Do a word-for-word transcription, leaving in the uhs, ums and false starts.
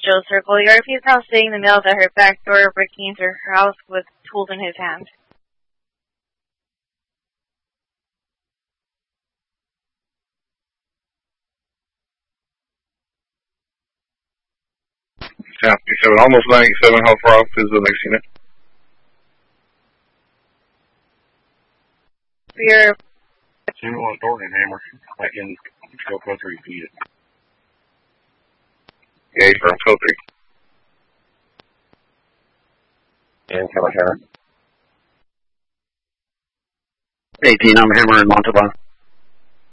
Joe Circle. The R P is now staying in the mail at her back door, breaking into her house with tools in his hand. Copy seven, almost ninety-seven. How far off is the next unit? We're Unit one, Thornton and Hammer. I can go code three feet. Yeah, from code three. And Hammer, Hammer. eighteen, I'm Hammer in Montalban.